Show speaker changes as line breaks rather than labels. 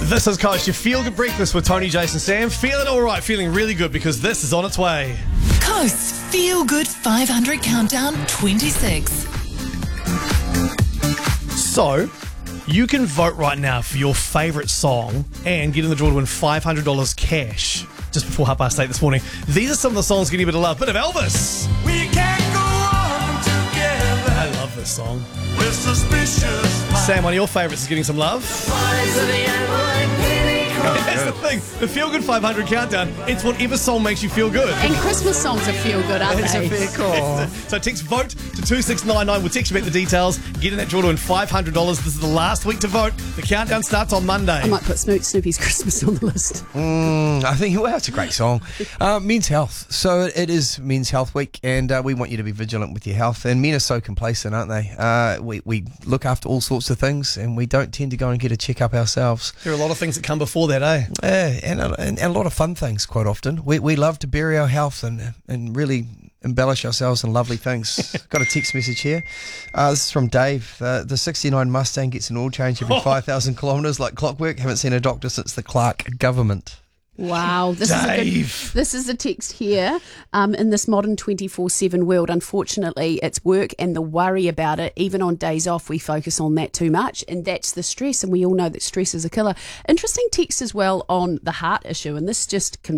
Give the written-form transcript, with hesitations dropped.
This is Coast, your feel-good breakfast with Tony, Jason, Sam. Feeling all right, feeling really good because this is on its way.
Coast's Feel Good 500 Countdown 26.
So, you can vote right now for your favourite song and get in the draw to win $500 cash just before 8:30 this morning. These are some of the songs getting a bit of love. Bit of Elvis.
We can't go on together.
I love this song.
We're suspicious.
Sam, one of your favourites is getting some love. That's the thing. The Feel Good 500 Countdown, it's whatever song makes you feel good.
And Christmas songs are feel good, aren't
It's
they?
a fair call. So text VOTE to 2699. We'll text you back the details. Get in that draw to win $500. This is the last week to vote. The countdown starts on Monday.
I might put Snoopy's Christmas on the list.
I think, well, it's a great song. Men's health. So it is Men's Health Week, and we want you to be vigilant with your health. And men are so complacent, aren't they? We look after all sorts of things, and we don't tend to go and get a checkup ourselves.
There are a lot of things that come before that, eh?
And a lot of fun things quite often. We love to bury our health and really embellish ourselves in lovely things. Got a text message here. This is from Dave. The 69 Mustang gets an oil change every 5,000 kilometres like clockwork. Haven't seen a doctor since the Clark government.
Wow, this is a text here. In this modern 24/7 world, unfortunately, it's work and the worry about it. Even on days off, we focus on that too much, and that's the stress. And we all know that stress is a killer. Interesting text as well on the heart issue, and this just